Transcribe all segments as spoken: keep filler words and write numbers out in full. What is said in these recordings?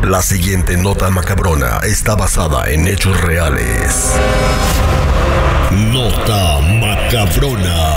La siguiente nota macabrona está basada en hechos reales. Nota macabrona.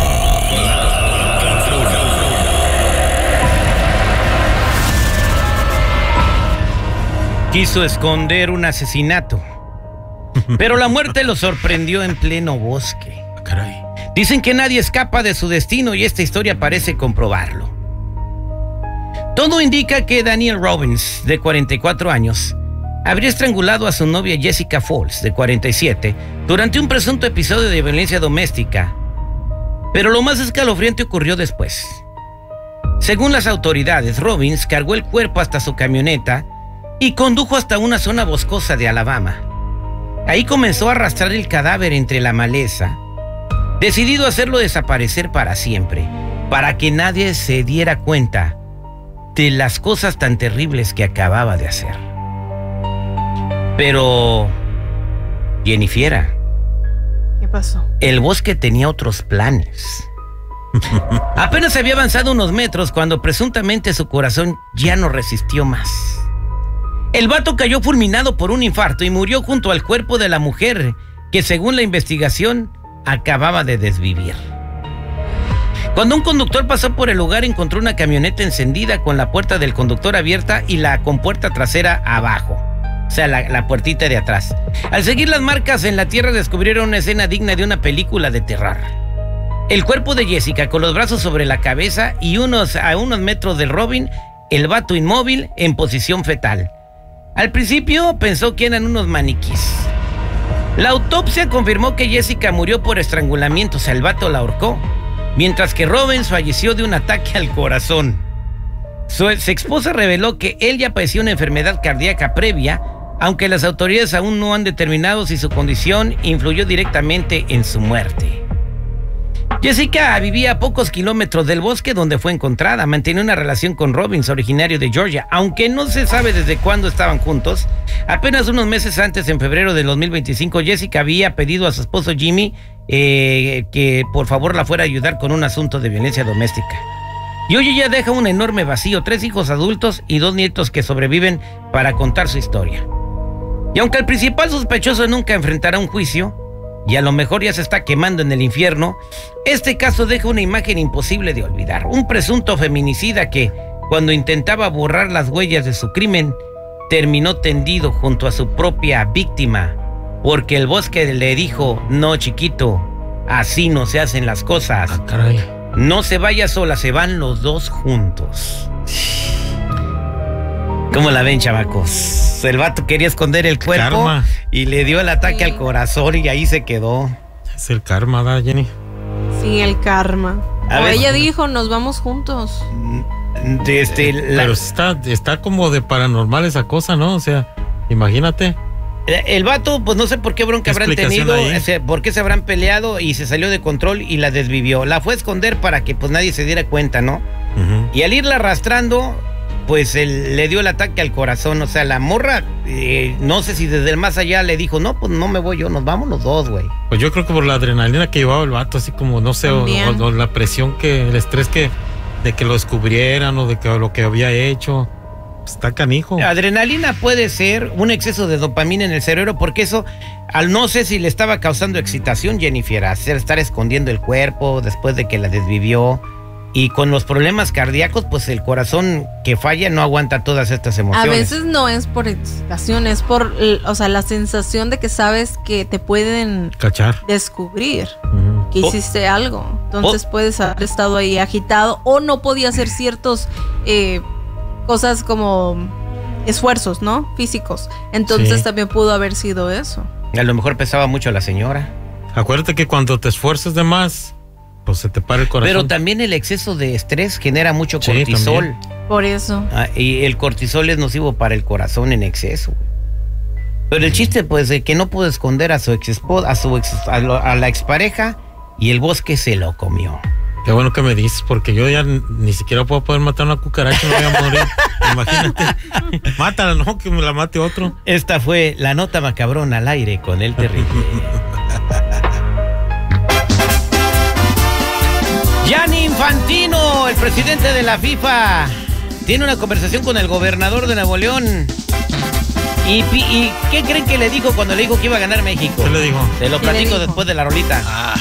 Quiso esconder un asesinato, pero la muerte lo sorprendió en pleno bosque. Caray. Dicen que nadie escapa de su destino y esta historia parece comprobarlo. Todo indica que Daniel Robbins, de cuarenta y cuatro años, habría estrangulado a su novia Jessica Falls, de cuarenta y siete, durante un presunto episodio de violencia doméstica. Pero lo más escalofriante ocurrió después. Según las autoridades, Robbins cargó el cuerpo hasta su camioneta y condujo hasta una zona boscosa de Alabama. Ahí comenzó a arrastrar el cadáver entre la maleza, decidido a hacerlo desaparecer para siempre, para que nadie se diera cuenta de las cosas tan terribles que acababa de hacer. Pero, Jennifer, ¿qué pasó? El bosque tenía otros planes. Apenas había avanzado unos metros cuando presuntamente su corazón ya no resistió más. El vato cayó fulminado por un infarto y murió junto al cuerpo de la mujer que, según la investigación, acababa de desvivir. Cuando un conductor pasó por el lugar, encontró una camioneta encendida con la puerta del conductor abierta y la compuerta trasera abajo. O sea, la, la puertita de atrás. Al seguir las marcas en la tierra, descubrieron una escena digna de una película de terror. El cuerpo de Jessica con los brazos sobre la cabeza y unos, a unos metros de Robin, el vato inmóvil en posición fetal. Al principio pensó que eran unos maniquís. La autopsia confirmó que Jessica murió por estrangulamiento, o sea, el vato la ahorcó, mientras que Robbins falleció de un ataque al corazón. Su ex esposa reveló que él ya padeció una enfermedad cardíaca previa, aunque las autoridades aún no han determinado si su condición influyó directamente en su muerte. Jessica vivía a pocos kilómetros del bosque donde fue encontrada. Mantenía una relación con Robbins, originario de Georgia, aunque no se sabe desde cuándo estaban juntos. Apenas unos meses antes, en febrero de dos mil veinticinco, Jessica había pedido a su esposo Jimmy eh, que por favor la fuera a ayudar con un asunto de violencia doméstica. Y hoy ella deja un enorme vacío, tres hijos adultos y dos nietos que sobreviven para contar su historia. Y aunque el principal sospechoso nunca enfrentará un juicio, y a lo mejor ya se está quemando en el infierno, este caso deja una imagen imposible de olvidar. Un presunto feminicida que, cuando intentaba borrar las huellas de su crimen, terminó tendido junto a su propia víctima, porque el bosque le dijo: no, chiquito, así no se hacen las cosas. Ah, caray. No se vaya sola, se van los dos juntos. ¿Cómo la ven, chamacos? El vato quería esconder el cuerpo Karma. Y le dio el ataque Sí. al corazón y ahí se quedó. Es el karma, ¿verdad, Jenny? Sí, el karma. A O ver. ella dijo, nos vamos juntos. De este, la- Pero está, está como de paranormal esa cosa, ¿no? O sea, imagínate. el vato, pues no sé por qué bronca ¿Qué habrán explicación tenido, hay? ese, por qué se habrán peleado y se salió de control y la desvivió. La fue a esconder para que pues nadie se diera cuenta, ¿no? Uh-huh. Y al irla arrastrando, pues él, le dio el ataque al corazón. O sea, la morra, eh, no sé si desde el más allá le dijo: no, pues no me voy yo, nos vamos los dos, güey. Pues yo creo que por la adrenalina que llevaba el vato, así como, no sé, o, o- o la presión que, el estrés que, de que lo descubrieran o de que lo que había hecho. Pues está canijo. Adrenalina puede ser un exceso de dopamina en el cerebro, porque eso, al no sé si le estaba causando excitación, Jennifer, hacer estar escondiendo el cuerpo después de que la desvivió. Y con los problemas cardíacos, pues el corazón que falla no aguanta todas estas emociones. A veces no es por excitación, es por, l- o sea, la sensación de que sabes que te pueden Cachar. descubrir Ujú. que Oh. hiciste algo. Entonces puedes haber estado ahí agitado o no podía hacer ciertos eh, cosas como esfuerzos, ¿no? Físicos. Entonces Sí. también pudo haber sido eso. A lo mejor pesaba mucho la señora. Acuérdate que cuando te esfuerces de más, pues se te para el corazón. Pero también el exceso de estrés genera mucho Sí, cortisol. también. Por eso. Ah, y el cortisol es nocivo para el corazón en exceso. Pero el chiste, pues, de que no pudo esconder a su ex a su ex, a, lo- a la expareja, y el bosque se lo comió. Qué bueno que me dices, porque yo ya n- ni siquiera puedo poder matar una cucaracha, me voy a morir. Imagínate. Mátala, no, que me la mate otro. Esta fue la nota macabrona al aire con el terrible. Gianni Infantino, el presidente de la FIFA, tiene una conversación con el gobernador de Nuevo León ¿Y, ¿Y qué creen que le dijo cuando le dijo que iba a ganar México? ¿Qué le dijo? Te lo platico después de la rolita. Ah.